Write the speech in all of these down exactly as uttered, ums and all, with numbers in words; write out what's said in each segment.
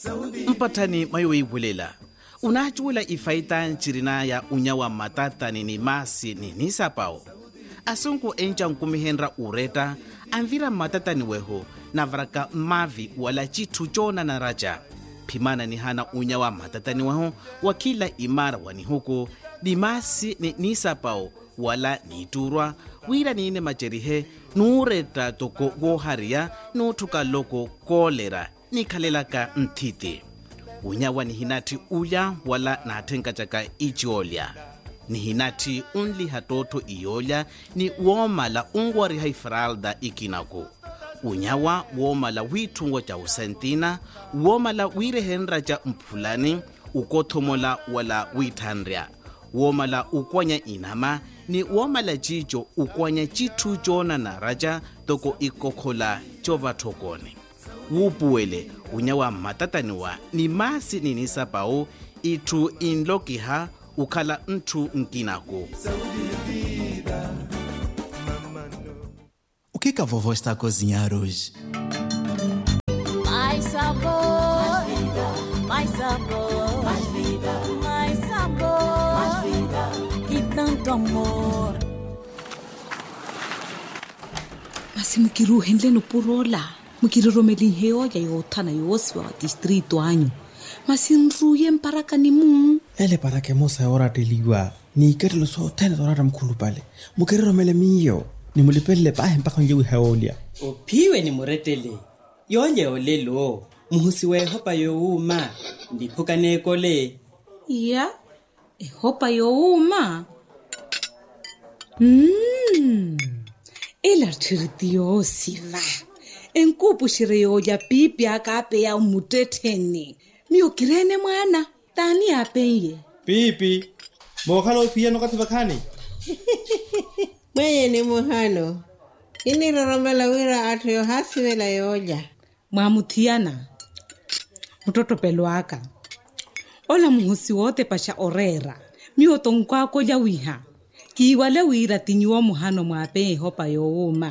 mpatani mayo ibulela unachula ifaita nchirina ya unyawa matata nini masi nini sapao asunku encha nkumihenra ureta anvira matata ni weho na varaka mavi wala chitu chona na raja pimana ni hana unyawa matata ni weho wakila imara wani huko ni masi nini sapao wala niturwa wira nine macherihe nureta toko goharia nutuka loko kolera nikalelaka ntiti unyawa ni hinati uya wala natenga chaka ichiolya ni hinati unli hatoto iolya ni uomala ungwari haifralda ikinako unyawa uomala witungo cha usentina uomala wirehenra cha mpulani ukothomola wala withandria uomala ukwanya inama ni uomala chicho ukwanya chitu chona na raja toko ikokhola chova thokone wupuwele unyawa matataniwa ni masi nini sapao itu inlokiha ukhala ntu nkinako. O que que a vovó está a cozinhar hoje? Mais sabor, mais vida, mais sabor, mais vida, mais sabor, mais vida e tanto amor. Masi mukiru henle no purola. Mukiriro meliheo ya yotana yoswa distrito anyo. Masinruye mparaka ni mu. Ele para que mosa ora teliwa. Ni kerlo so tena ora mkhulu pale. Mukiriro mele miyo. Ni mulipele pa mpaka njewe haolia. Opiwe ni muretele. Yonye olelo. Muhusi we hopa yo uma. Ndipuka nekole. Ya. E hopa yo uma. Mmm. Ela tirtio siva. Enkupu shireyo ya pipi akape ya umuteteni. Miyo kirene mwana. Tani apeye. Pipi. Mohano pia no kati bakani. Mwenye ni mohano. Ini roromela wira atu yo hasi wela yoja. Mwamutiana. Mtoto peluaka. Ola muhusi wote pasha orera. Miyo tongkwa koja wiha. Kiwale wira tinyuwa muhano mwapeye hopa yo uma.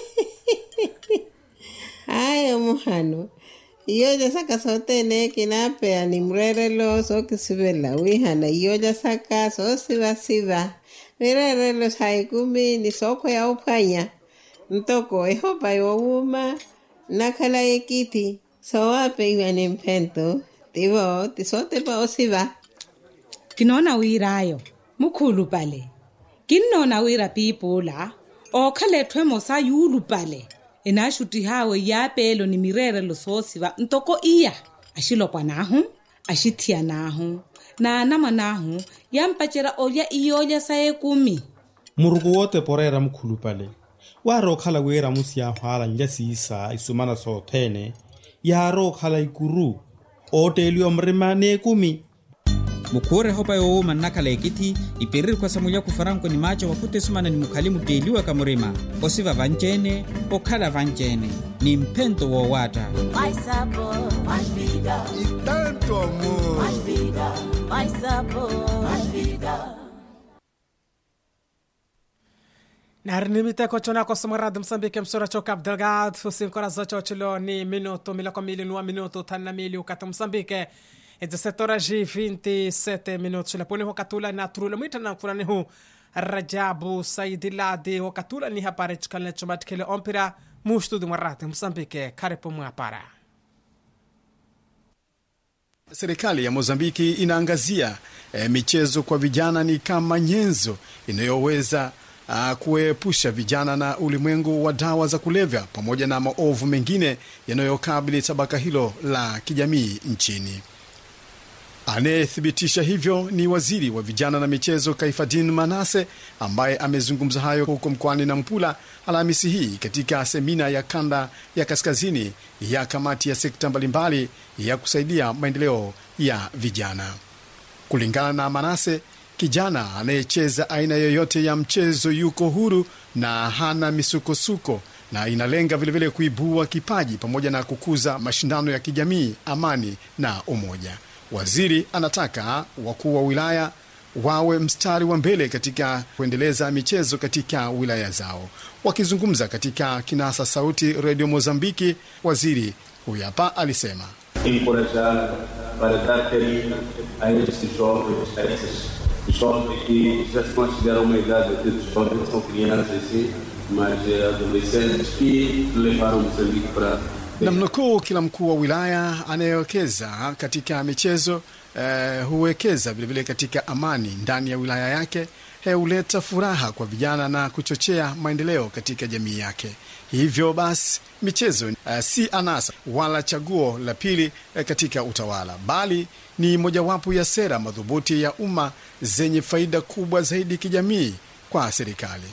Ayo muhano. Iyoja saka sote ne kinape animrere lo so kisibela wihana. Iyoja saka so siva siva. Mirere lo saikumi ni soko ya upanya. Ntoko ehopa yo uma. Nakala ekiti. So wape iwa ni mpento. Tivo tisote pa osiva. Kinona wira ayo. Mukulu pale. Kinona wira pipola. O kale twemo sa yulu pale. Enashuti hawe ya pelo ni mirere lo sosiva ntoko iya ashilo kwa nahu ashitia nahu na anama nahu yampachera olya iyoja sae kumi murugu wote porera mkhulu pale waro khala wera musia hala njasi isa isumana so tene yaro khala ikuru otelio mrimane kumi mukore hopa yo manakala ekiti iperiri kwa samulia kufaranko ni macho wakute sumana ni mukalimu deliwa kamurema osiva vanchene okhala vanchene ni mpento wa wata Mais sabor, mais vida e tanto amor. Mais vida, mais sabor, mais vida. Narinimite kochona kwa sumarad Msambike msura choka Abdelgad usinkora zocho chilo ni minuto milako mili nuwa minuto tana mili ukata Msambike dezessete horas e vinte e sete minutos laponi wakatula na turula mwita na kurani hu Rajabu Saidiladi wakatula ni hapare chikale chumatikele ompira mushtu di mwarate Msambike karipo mwapara. Serikali ya Mozambiki inaangazia e, michezo kwa vijana ni kama nyenzo inayoweza uh, kuepusha vijana na ulimwengu wa dawa za kulevya pamoja na maovu mengine yanayokabili tabaka hilo la kijamii nchini. Anayethibitisha hivyo ni waziri wa vijana na michezo Kaifadin Manase ambaye amezungumza hayo huko mkoani Nampula Alhamisi hii katika semina ya kanda ya kaskazini ya kamati ya sekta mbalimbali ya kusaidia maendeleo ya vijana. Kulingana na Manase, kijana anayecheza aina yoyote ya mchezo yuko huru na hana misukosuko na inalenga vile vile kuibua kipaji pamoja na kukuza mashindano ya kijamii, amani na umoja. Waziri anataka wakuu wa wilaya wawe mstari wa mbele katika kuendeleza michezo katika wilaya zao. Wakizungumza katika kinasa sauti Radio Mozambiki, waziri huyu hapa alisema: encorajar, para dar carinho a estes jovens, a esses jovens que já se consideram uma idade de jovens, são crianças sim, mas adolescentes que levaram Moçambique para. Namnukuu kila mkuu wa wilaya anayewekeza katika michezo eh, huwekeza vilevile katika amani ndani ya wilaya yake, huleta furaha kwa vijana na kuchochea maendeleo katika jamii yake. Hivyo basi michezo eh, si anasa wala chaguo la pili eh, katika utawala, bali ni mojawapo ya sera madhubuti ya umma zenye faida kubwa zaidi kijamii kwa serikali.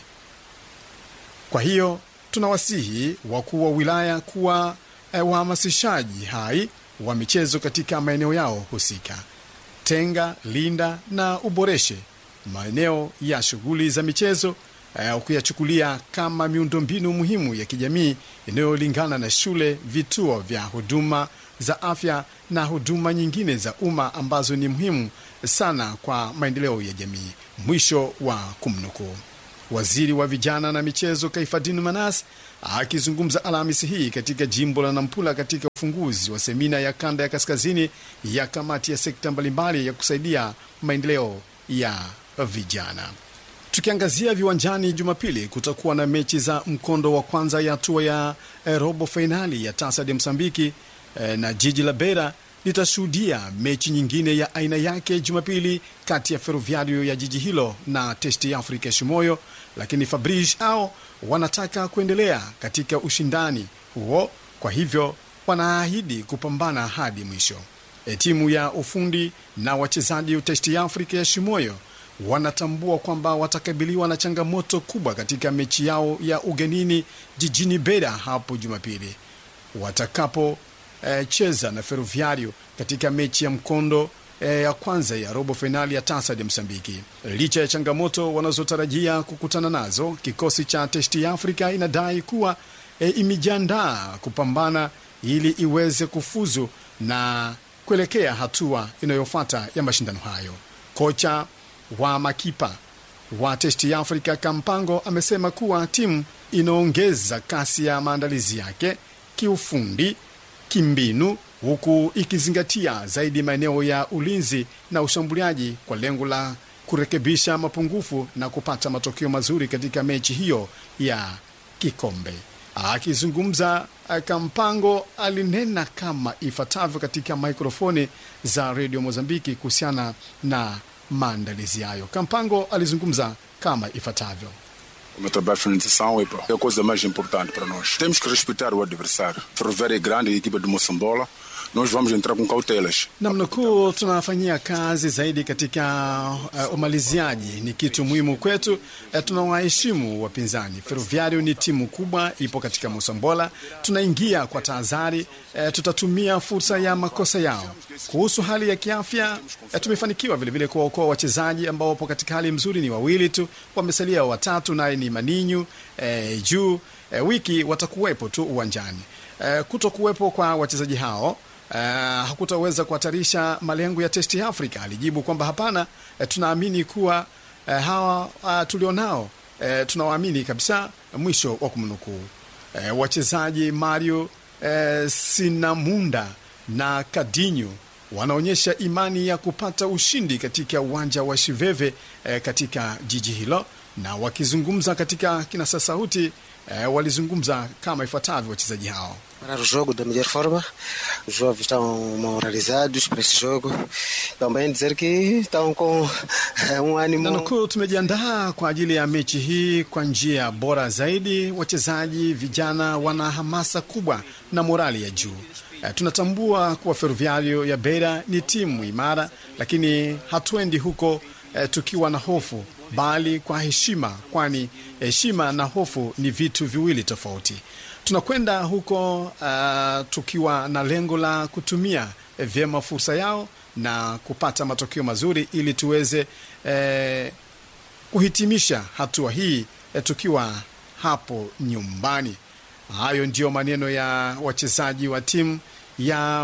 Kwa hiyo tunawasihi wakuu wa wilaya kuwa E, wahamasishaji hai wa michezo katika maeneo yao husika. Tenga, linda na uboreshe maeneo ya shughuli za michezo, e, kuyachukulia kama miundombinu muhimu ya kijamii inayolingana na shule, vituo vya huduma za afya na huduma nyingine za umma ambazo ni muhimu sana kwa maendeleo ya jamii. Mwisho wa kumnukuu. Waziri wa vijana na michezo Kaifadin Manas akizungumza Alhamisi hii katika jimbo la Nampula katika ufunguzi wa semina ya kanda ya kaskazini ya kamati ya sekta mbalimbali ya kusaidia maendeleo ya vijana. Tukiangazia viwanjani, Jumapili kutakuwa na mechi za mkondo wa kwanza ya hatua ya eh, robo finali ya Tasa de Msambiki eh, na jiji la Beira litashuhudia mechi nyingine ya aina yake Jumapili kati ya Ferroviario ya jiji hilo na Testi Africa Shimoyo, lakini Fabrice hao wanataka kuendelea katika ushindani huo, kwa hivyo wanaahidi kupambana hadi mwisho. E, timu ya ufundi na wachezaji Testi Africa ya Shimoyo wanatambua kwamba watakabiliwa na changamoto kubwa katika mechi yao ya ugenini jijini Beira hapo Jumapili watakapo E, cheza na Ferroviario katika mechi ya mkondo e, ya kwanza ya robo finali ya Tasa de Msambiki. Licha ya changamoto wanazotarajia kukutana nazo, kikosi cha Testi Africa inadai kuwa e, imejiandaa kupambana ili iweze kufuzu na kuelekea hatua inayofuata ya mashindano hayo. Kocha wa makipa wa Testi Africa Kampango amesema kuwa timu inaongeza kasi ya maandalizi yake kiufundi, kimbinu, huku ikizingatia zaidi maeneo ya ulinzi na ushambuliaji kwa lengo la kurekebisha mapungufu na kupata matokeo mazuri katika mechi hiyo ya kikombe. Akizungumza, Kampango alinena kama ifuatavyo katika mikrofoni za Radio Mozambiki kuhusiana na maandalizi hayo. Kampango alizungumza kama ifuatavyo. O meu trabalho de finalização é a coisa mais importante para nós. Temos que respeitar o adversário. Ferroviário é grande, a equipa de Moçambola. Nós vamos entrar com cautelas. Namnukuu, tunafanyia kazi zaidi katika uh, umaliziaji ni kitu muhimu kwetu. Uh, tunawaheshimu wapinzani. Ferroviário ni timu kubwa, ipo katika Moçambola. Tunaingia kwa tahadhari, uh, tutatumia fursa ya makosa yao. Kuhusu hali ya kiafya, uh, tumefanikiwa vile vile kuwaokoa wachezaji ambao wapo katika hali mzuri, ni wawili tu, wamesalia watatu, naye ni Maninho uh, juu uh, wiki watakuwepo tu uwanjani. Uh, kutokuwepo kwa wachezaji hao Uh, hakutaweza kuhatarisha malengo ya Testi Africa. Alijibu kwamba hapana, uh, tunaamini kuwa uh, hawa uh, tulionao uh, tunawaamini kabisa. Mwisho wa kumnukuu. Uh, wachezaji Mario uh, Sinamunda na Kadinho wanaonyesha imani ya kupata ushindi katika uwanja wa Chiveve uh, katika jiji hilo, na wakizungumza katika kinasa sauti uh, walizungumza kama ifuatavyo wachezaji hao. Para o jogo da melhor forma, os jovens estão moralizados para esse jogo. Também dizer que estão com um ânimo. Nanuku, tumejiandaa kwa ajili ya mechi hii kwa njia bora zaidi. Wachezaji vijana wana hamasa kubwa na morali ya juu. Tunatambua kuwa Ferroviario ya Beira ni timu imara, lakini hatuendi huko eh, tukiwa na hofu, bali kwa heshima, kwani heshima na hofu ni vitu viwili tofauti. Tunakwenda huko uh, tukiwa na lengo la kutumia eh, vyema fursa yao na kupata matokeo mazuri ili tuweze eh, kuhitimisha hatua hii eh, tukiwa hapo nyumbani. Hayo ndio maneno ya wachezaji wa timu ya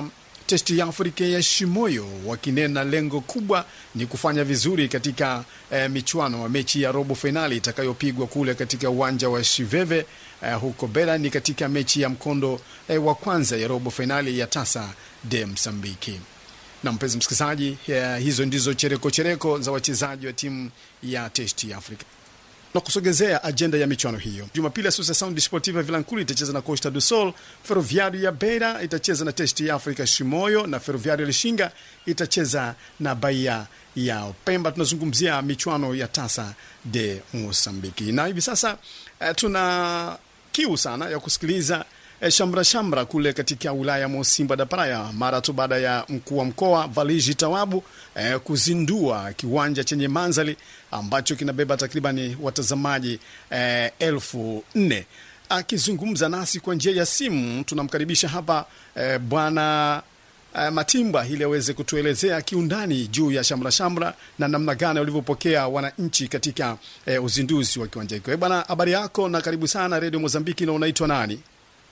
testi ya Afrika ya Shimoyo, wakinena lengo kubwa ni kufanya vizuri katika eh, michuano wa mechi ya robo finali itakayopigwa kule katika uwanja wa Shiveve eh, huko Bela. Ni katika mechi ya mkondo eh, wa kwanza ya robo finali ya Tasa de Msambiki. Na mpenzi msikilizaji, eh, hizo ndizo chereko chereko za wachezaji wa timu ya testi ya Afrika. Na kusogezea agenda ya michuano hiyo, Jumapili Associação Desportiva Vilankulu itacheza na Costa do Sol, Ferroviário ya Beira itacheza na Testi ya Afrika Shimoyo, na Ferroviário Lishinga itacheza na Bahia ya Pemba. Tunazungumzia michuano ya Tasa de Mosambiki. Na hivi sasa eh, tuna kiu sana ya kusikiliza E, shambra shambra kule katika wilaya Mosimba da Praia mara tu baada ya mkuu wa mkoa Valiji Tawabu e, kuzindua kiwanja chenye manzali ambacho kinabeba takribani watazamaji e, elfu nne. Akizungumza nasi kwa njia ya simu, tunamkaribisha hapa e, bwana e, Matimba ili aweze kutuelezea kiundani juu ya shambra shambra na namna gani walivyopokea wananchi katika e, uzinduzi wa kiwanja hicho. E, bwana, habari yako na karibu sana Radio Mozambiki, na unaitwa nani?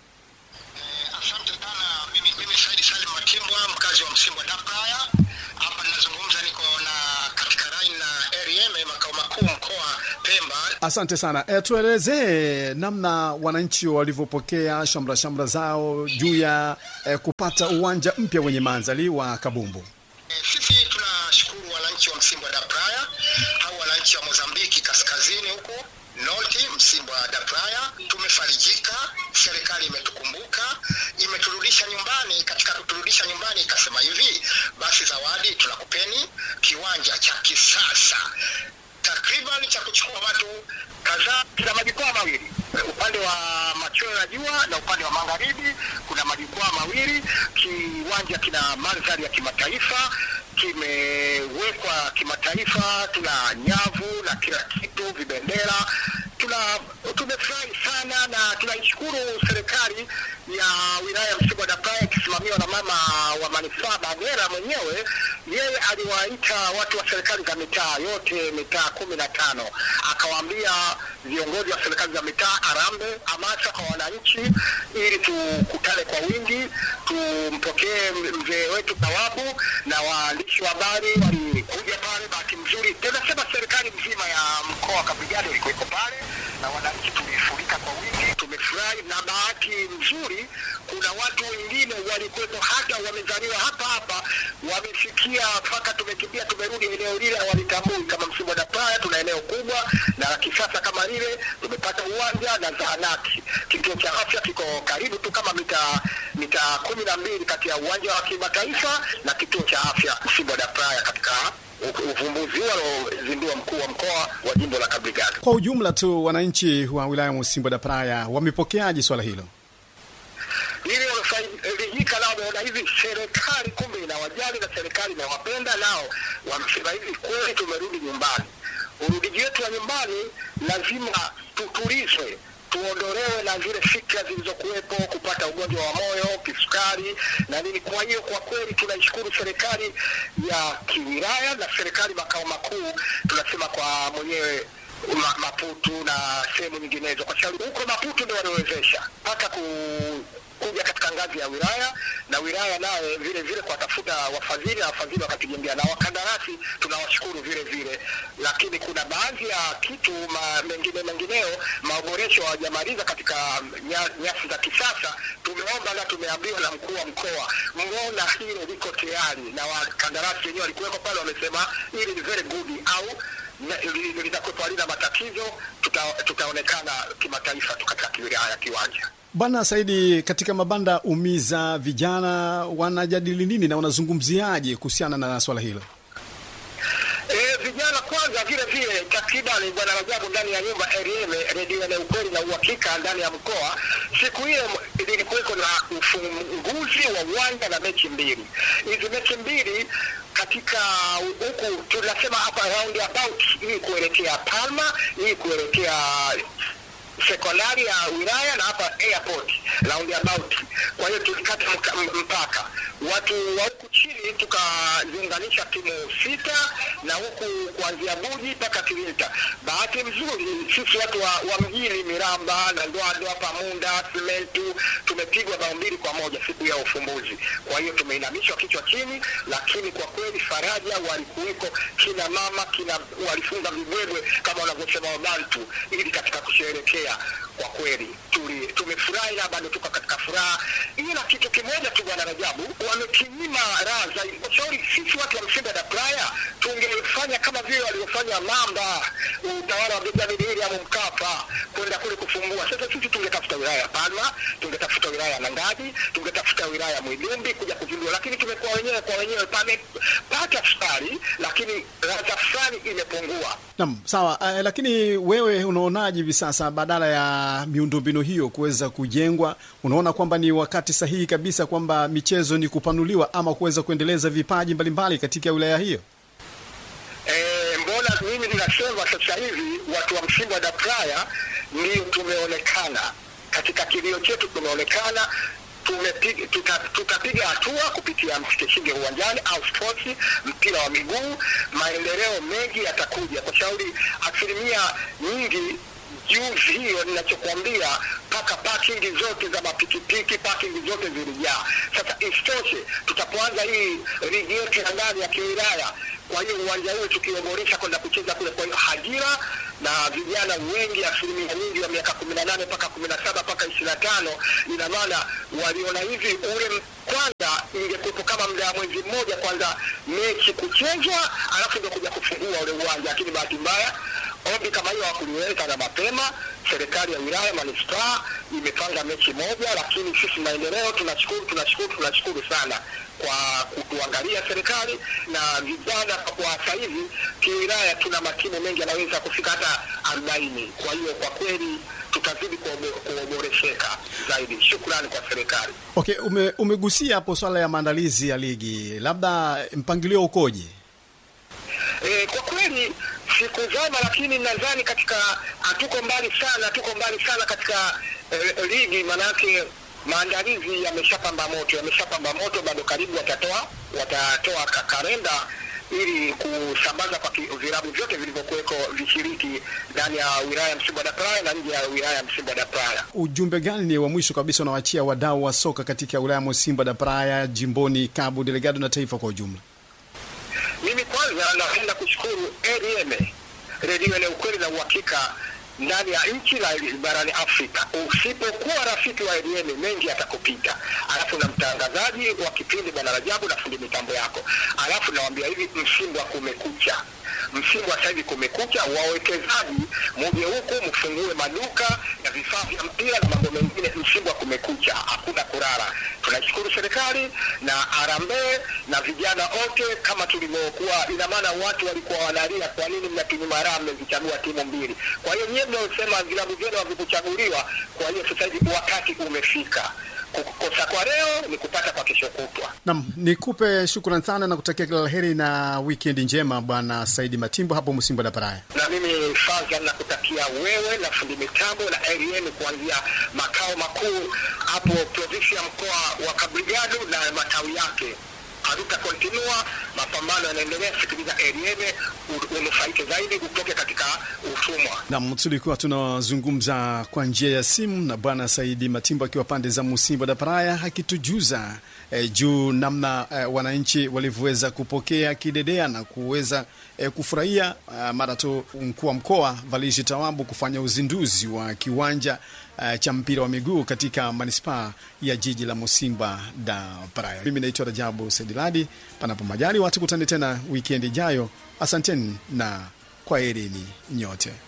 Asante sana. E, tueleze namna wananchi walivyopokea shamra shamra zao juu ya e, kupata uwanja mpya wenye manzali wa kabumbu. E, sisi tunashukuru wananchi wa Msimbo da Praia au wananchi wa Mozambiki kaskazini huko North Msimbo da Praia. Tumefarijika, serikali imetukumbuka, imeturudisha nyumbani. Katika kuturudisha nyumbani ikasema hivi, basi zawadi tunakupeni kiwanja cha kisasa takriban cha kuchukua watu kadhaa. Kina majukwaa mawili, upande wa machweo ya jua na upande wa magharibi kuna majukwaa mawili. Kiwanja kina mandhari ya kimataifa, kimewekwa kimataifa, tuna nyavu na kila kitu, vibendera. Tuna tumefurahi sana na tunaishukuru serikali ya wilaya Msimbo da Praia ikisimamiwa na mama wa manispaa Bagera mwenyewe. Yeye aliwaita watu wa serikali za mitaa yote, mitaa kumi na tano, akawaambia viongozi wa serikali za mitaa arambe hamasa kwa wananchi ili tukutane kwa wingi, tumpokee mzee wetu Tawabu, na waandishi wa habari walikuja pale. Bahati nzuri tunasema serikali mzima ya mkoa wa Kabrigado ilikuwa pale na wananchi tumefurika kwa wingi, tumefurahi. Na bahati nzuri kuna watu wengine walikuwa hata wamezaliwa hapa hapa, wamefikia mpaka tumekimbia tumerudi eneo lile, walitambui kama Msimbo da Praia tuna eneo kubwa na la kisasa kama lile. Tumepata uwanja na zahanati, kituo cha afya kiko karibu tu kama mita mita kumi na mbili kati ya uwanja wa kimataifa na kituo cha afya Msimbo da Praia katika uvumbuzi wao zindua mkuu wa mkoa wa jimbo la Kabrigado. Kwa ujumla tu wananchi wa wilaya Msimbo da Praia wamepokeaje swala hilo? Ili wamefaidika nao, wameona hivi serikali kumbe inawajali na serikali inawapenda nao. Wamesema hivi kweli tumerudi nyumbani. Urudiji wetu wa nyumbani lazima tutulizwe, tuondolewe na zile fikra zilizokuwepo, kupata ugonjwa wa moyo, kisukari na nini. Kwa hiyo kwa kweli tunaishukuru serikali ya kiwilaya na serikali makao makuu, tunasema kwa mwenyewe Ma, Maputo na sehemu nyinginezo, kwa sababu huko Maputo ndio waliowezesha mpaka ku kuja katika ngazi ya wilaya, na wilaya naye vile vile kwa tafuta wafadhili na wafadhili wakatujengea, na wakandarasi tunawashukuru vile vile. Lakini kuna baadhi ya kitu ma, mengine mengineo maboresho hawajamaliza katika nyasi za kisasa. Tumeomba na tumeambiwa na mkuu wa mkoa, muona hilo liko tayari, na wakandarasi wenyewe walikuwa pale wamesema hili ni very good au litakuwa halina matatizo, tuta, tutaonekana kimataifa katika wilaya kiwanja. Bwana Saidi, katika mabanda umiza vijana wanajadili nini na wanazungumziaje kuhusiana na swala hilo? E, vijana kwanza vile vile takriban bwana Rajabu ndani ya nyumba R M redio na ukweli na uhakika ndani ya mkoa. Siku ile ilikuweko na ufunguzi wa uwanja na mechi mbili. Hizo mechi mbili katika huku tunasema hapa round about, hii kuelekea Palma, hii kuelekea sekondari ya wilaya, na hapa airport round about. Kwa hiyo tulikata mpaka watu wa huku chini tukaziunganisha timu sita, na huku kuanzia Buji mpaka Kilinta. Bahati mzuri sisi watu wa, wa mjini Miramba na Ndoa Ndoa Pamunda Simentu tumepigwa bao mbili kwa moja siku ya ufumbuzi. Kwa hiyo tumeinamishwa kichwa chini, lakini kwa kweli faraja walikuweko, kina mama kina walifunga vibwebwe kama wanavyosema Wabantu ili katika kusherehekea. Kwa kweli tuli tumefurahi na bado tuko katika furaha. Ila kitu kimoja tu Bwana Rajabu, wamekinyima raha zaidi. Kwa sababu sisi watu wa Msimba da Praia tungefanya kama vile waliofanya Mamba, utawala wa Benjamin William Mkapa, kwenda kule kufungua. Sasa sisi tungetafuta wilaya ya Palma, tungetafuta wilaya ya Nangadi, tungetafuta wilaya ya Mwidumbi kuja kuzindua, lakini tumekuwa wenyewe kwa wenyewe pale pata safari, lakini raha fulani imepungua. Naam, sawa. Uh, lakini wewe unaonaje hivi sasa badala ya miundombinu hiyo kuweza kujengwa, unaona kwamba ni wakati sahihi kabisa kwamba michezo ni kupanuliwa ama kuweza kuendeleza vipaji mbalimbali katika wilaya hiyo? Eh, mbona mimi ninasema sasa hivi watu wa Msimba da Praia ndio tumeonekana katika kilio chetu, tumeonekana tumepiga tuta, tutapiga hatua kupitia msikeshinge uwanjani au sports, mpira wa miguu. Maendeleo mengi yatakuja kwa shauri asilimia nyingi. Juzi hiyo ninachokuambia, paka parking zote za mapikipiki, parking zote zilijaa. Sasa istoshe tutapoanza hii ligi yetu ya ndani ya kiwilaya, kwa hiyo uwanja huu tukioboresha kwenda kucheza kule, kwa hiyo hajira na vijana wengi, asilimia nyingi wa miaka kumi na nane mpaka kumi na saba mpaka ishirini na tano, ina maana waliona hivi ule kwanza ingekuwa kama muda mwezi mmoja kwanza mechi kuchezwa, alafu ndio kuja kufungua ule uwanja. Lakini bahati mbaya ombi kama hiyo hakuliweka na mapema. Serikali ya wilaya manispaa imepanga mechi moja, lakini sisi maendeleo tunashukuru tunashukuru tunashukuru sana kwa kutuangalia serikali na vijana. Kwa sasa hivi kiwilaya tuna matimu mengi yanaweza kufika hata arobaini. Kwa hiyo kwa kweli tutazidi kuboresheka zaidi. Shukrani kwa serikali. Okay, ume, umegusia hapo swala ya maandalizi ya ligi, labda mpangilio ukoje? E, kwa kweli siku zama, lakini nadhani katika hatuko mbali sana, hatuko mbali sana katika e, ligi, manake maandalizi yameshapamba moto, yameshapamba moto. Bado karibu watatoa watatoa kalenda ili kusambaza kwa vilabu vyote vilivyokuweko vishiriki ndani ya wilaya ya Msimba da Praia na nje ya wilaya ya Msimba da Praia. Ujumbe gani ni wa mwisho kabisa unawaachia wadau wa soka katika wilaya ya Msimba da Praia, jimboni Cabo Delgado na taifa kwa ujumla? Mimi kwanza napenda kushukuru R M, redio yenye ukweli na uhakika ndani ya nchi na barani Afrika. Usipokuwa rafiki wa R M mengi yatakupita. Alafu na mtangazaji wa kipindi Bwana Rajabu na fundi mitambo yako. Alafu nawaambia hivi, Msimba kumekucha. Msimba sasa hivi kumekucha, wawekezaji muje huku mfungue maduka na vifaa vya mpira na mambo mengine. Msimba kumekucha, hakuna kulala. Tunashukuru serikali na Harambee na vijana wote kama tulivyokuwa. Ina maana watu walikuwa wanalia, kwa nini mnatunyima raha, mmezichagua timu mbili. Kwa hiyo nyewe mnaosema vilabu vyenu havikuchaguliwa, kwa hiyo sasa hivi wakati umefika. Kukosa kwa leo ni kupata kwa kesho kutwa. Naam, nikupe shukrani sana na kutakia kila laheri na weekend njema Bwana Saidi Matimbo hapo Msimba da Praia. Na mimi Faza na kutakia wewe na fundi mitambo na R M kuanzia makao makuu hapo province ya mkoa wa Cabo Delgado na matawi yake. Haruta kontinua, mapambano yanaendelea. Sikiliza R M unufaike zaidi utoke katika utumwa. Na tulikuwa tunazungumza kwa njia ya simu na Bwana Saidi Matimbo akiwa pande za Msimba da Praia, akitujuza eh, juu namna eh, wananchi walivyoweza kupokea kidedea na kuweza eh, kufurahia eh, mara tu mkuu wa mkoa Valishi Tawambu kufanya uzinduzi wa kiwanja uh, cha mpira wa miguu katika manispaa ya jiji la Msimba da Praia. Mimi naitwa Rajabu Sediladi, panapo majali watu kutane tena weekend ijayo. Asanteni na kwaherini nyote.